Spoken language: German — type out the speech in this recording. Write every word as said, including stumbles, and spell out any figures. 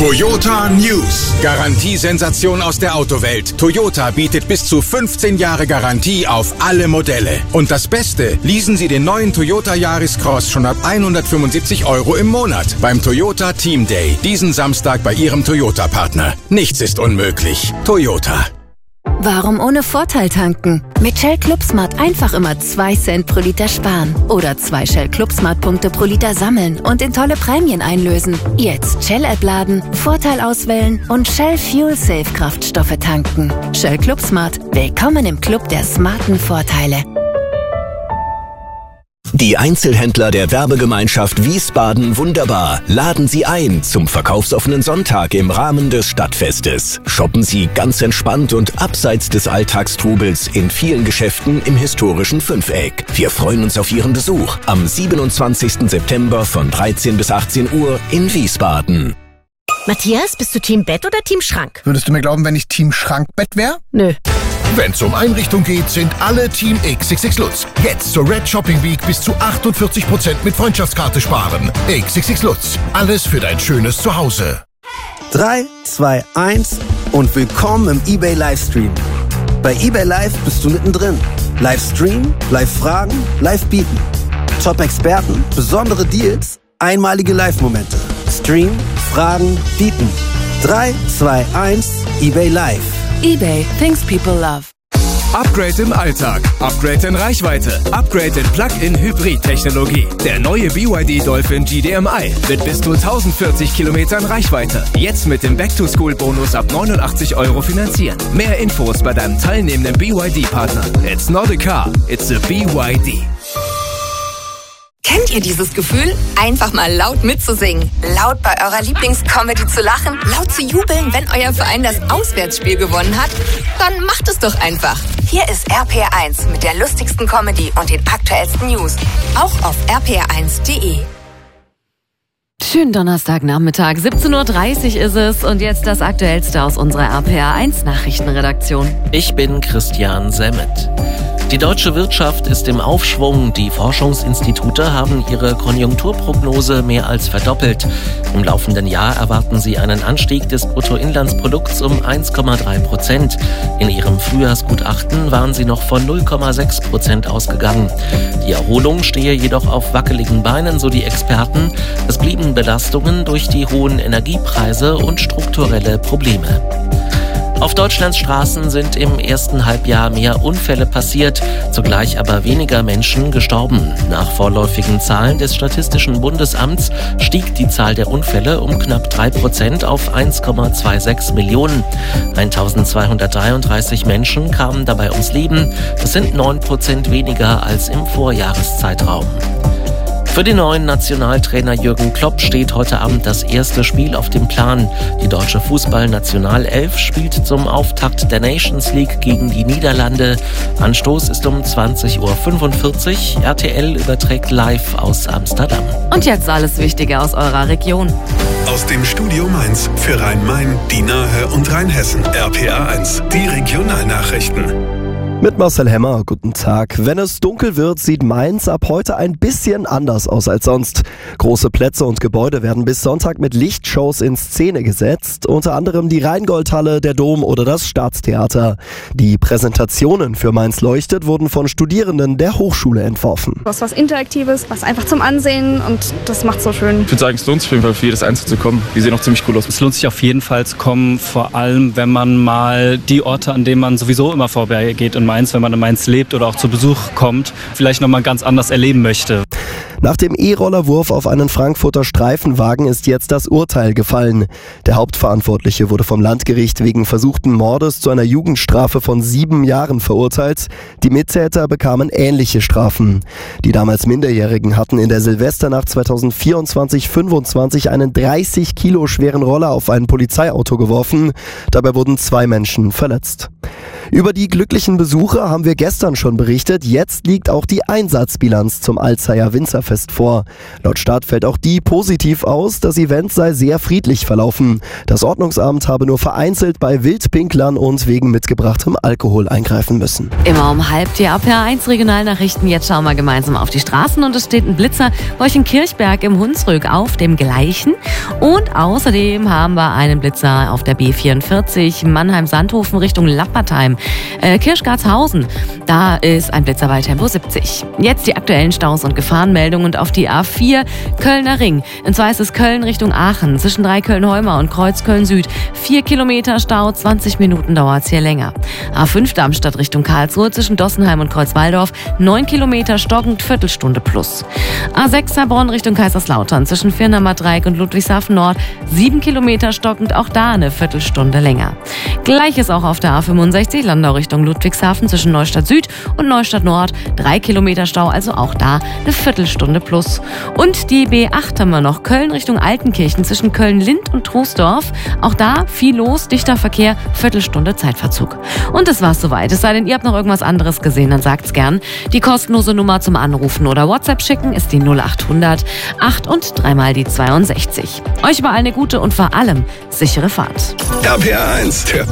Toyota News. Garantiesensation aus der Autowelt. Toyota bietet bis zu fünfzehn Jahre Garantie auf alle Modelle. Und das Beste, leasen Sie den neuen Toyota Yaris Cross schon ab hundertfünfundsiebzig Euro im Monat beim Toyota Team Day. Diesen Samstag bei Ihrem Toyota-Partner. Nichts ist unmöglich. Toyota. Warum ohne Vorteil tanken? Mit Shell ClubSmart einfach immer zwei Cent pro Liter sparen. Oder zwei Shell ClubSmart-Punkte pro Liter sammeln und in tolle Prämien einlösen. Jetzt Shell-App laden, Vorteil auswählen und Shell Fuel Safe Kraftstoffe tanken. Shell ClubSmart. Willkommen im Club der smarten Vorteile. Die Einzelhändler der Werbegemeinschaft Wiesbaden Wunderbar laden Sie ein zum verkaufsoffenen Sonntag im Rahmen des Stadtfestes. Shoppen Sie ganz entspannt und abseits des Alltagstrubels in vielen Geschäften im historischen Fünfeck. Wir freuen uns auf Ihren Besuch am siebenundzwanzigsten September von dreizehn bis achtzehn Uhr in Wiesbaden. Matthias, bist du Team Bett oder Team Schrank? Würdest du mir glauben, wenn ich Team Schrankbett wäre? Nö. Wenn es um Einrichtung geht, sind alle Team X X X Lutz. Jetzt zur Red Shopping Week bis zu achtundvierzig Prozent mit Freundschaftskarte sparen. X X X Lutz. Alles für dein schönes Zuhause. drei, zwei, eins und willkommen im eBay Livestream. Bei eBay Live bist du mittendrin. Livestream, Live-Fragen, Live-Bieten. Top-Experten, besondere Deals, einmalige Live-Momente. Stream, Fragen, Bieten. drei, zwei, eins, eBay Live. eBay, things people love. Upgrade im Alltag, Upgrade in Reichweite, Upgrade in Plug-in-Hybrid-Technologie. Der neue B Y D Dolphin G D M I mit bis zu tausendvierzig Kilometern Reichweite. Jetzt mit dem Back-to-School-Bonus ab neunundachtzig Euro finanzieren. Mehr Infos bei deinem teilnehmenden B Y D-Partner. It's not a car, it's a B Y D. Kennt ihr dieses Gefühl? Einfach mal laut mitzusingen, laut bei eurer Lieblingscomedy zu lachen, laut zu jubeln, wenn euer Verein das Auswärtsspiel gewonnen hat? Dann macht es doch einfach. Hier ist R P R eins mit der lustigsten Comedy und den aktuellsten News. Auch auf r p r eins punkt de. Schönen Donnerstagnachmittag, siebzehn Uhr dreißig ist es und jetzt das Aktuellste aus unserer R P R eins Nachrichtenredaktion. Ich bin Christian Semmet. Die deutsche Wirtschaft ist im Aufschwung. Die Forschungsinstitute haben ihre Konjunkturprognose mehr als verdoppelt. Im laufenden Jahr erwarten sie einen Anstieg des Bruttoinlandsprodukts um eins Komma drei Prozent. In ihrem Frühjahrsgutachten waren sie noch von null Komma sechs Prozent ausgegangen. Die Erholung stehe jedoch auf wackeligen Beinen, so die Experten. Es blieben Belastungen durch die hohen Energiepreise und strukturelle Probleme. Auf Deutschlands Straßen sind im ersten Halbjahr mehr Unfälle passiert, zugleich aber weniger Menschen gestorben. Nach vorläufigen Zahlen des Statistischen Bundesamts stieg die Zahl der Unfälle um knapp drei Prozent auf eins Komma sechsundzwanzig Millionen. eintausendzweihundertdreiunddreißig Menschen kamen dabei ums Leben. Das sind neun Prozent weniger als im Vorjahreszeitraum. Für den neuen Nationaltrainer Jürgen Klopp steht heute Abend das erste Spiel auf dem Plan. Die deutsche Fußball-Nationalelf spielt zum Auftakt der Nations League gegen die Niederlande. Anstoß ist um zwanzig Uhr fünfundvierzig. R T L überträgt live aus Amsterdam. Und jetzt alles Wichtige aus eurer Region. Aus dem Studio Mainz für Rhein-Main, die Nahe und Rheinhessen. R P R eins, die Regionalnachrichten. Mit Marcel Hemmer, guten Tag. Wenn es dunkel wird, sieht Mainz ab heute ein bisschen anders aus als sonst. Große Plätze und Gebäude werden bis Sonntag mit Lichtshows in Szene gesetzt, unter anderem die Rheingoldhalle, der Dom oder das Staatstheater. Die Präsentationen für Mainz leuchtet wurden von Studierenden der Hochschule entworfen. Was was Interaktives, was einfach zum Ansehen und das macht so schön. Ich würde sagen, es lohnt sich auf jeden Fall für jedes Einzelne zu kommen. Die sehen auch ziemlich cool aus. Es lohnt sich auf jeden Fall zu kommen, vor allem wenn man mal die Orte, an denen man sowieso immer vorbeigeht in Mainz, wenn man in Mainz lebt oder auch zu Besuch kommt, vielleicht nochmal ganz anders erleben möchte. Nach dem E-Rollerwurf auf einen Frankfurter Streifenwagen ist jetzt das Urteil gefallen. Der Hauptverantwortliche wurde vom Landgericht wegen versuchten Mordes zu einer Jugendstrafe von sieben Jahren verurteilt. Die Mittäter bekamen ähnliche Strafen. Die damals Minderjährigen hatten in der Silvesternacht zweitausendvierundzwanzig fünfundzwanzig einen dreißig Kilo schweren Roller auf ein Polizeiauto geworfen. Dabei wurden zwei Menschen verletzt. Über die glücklichen Besucher haben wir gestern schon berichtet. Jetzt liegt auch die Einsatzbilanz zum Alzeyer Winzerfest vor. Laut Stadt fällt auch die positiv aus. Das Event sei sehr friedlich verlaufen. Das Ordnungsamt habe nur vereinzelt bei Wildpinklern und wegen mitgebrachtem Alkohol eingreifen müssen. Immer um halb die A P R eins Regionalnachrichten. Jetzt schauen wir gemeinsam auf die Straßen und es steht ein Blitzer bei euch in Kirchberg im Hunsrück auf dem gleichen. Und außerdem haben wir einen Blitzer auf der B vierundvierzig Mannheim-Sandhofen Richtung Lappertheim. Äh, Kirchgartshausen, da ist ein Blitzer bei Tempo siebzig. Jetzt die aktuellen Staus und Gefahrenmeldungen und auf die A vier Kölner Ring. Und zwar ist es Köln Richtung Aachen, zwischen Dreiköln-Heumer und Kreuz Köln-Süd. Vier Kilometer Stau, zwanzig Minuten dauert es hier länger. A fünf Darmstadt Richtung Karlsruhe, zwischen Dossenheim und Kreuzwaldorf. Neun Kilometer stockend, Viertelstunde plus. A sechs Heilbronn Richtung Kaiserslautern, zwischen Firnheimer Dreieck und Ludwigshafen Nord. Sieben Kilometer stockend, auch da eine Viertelstunde länger. Gleiches auch auf der A fünfundsechzig Landau Richtung Ludwigshafen zwischen Neustadt Süd und Neustadt Nord. Drei Kilometer Stau, also auch da eine Viertelstunde plus. Und die B acht haben wir noch. Köln Richtung Altenkirchen zwischen Köln-Lind und Troisdorf. Auch da viel los, dichter Verkehr, Viertelstunde Zeitverzug. Und das war's soweit. Es sei denn, ihr habt noch irgendwas anderes gesehen, dann sagt's gern. Die kostenlose Nummer zum Anrufen oder WhatsApp schicken ist die null acht hundert acht und dreimal die zweiundsechzig. Euch überall eine gute und vor allem sichere Fahrt. R P R eins, der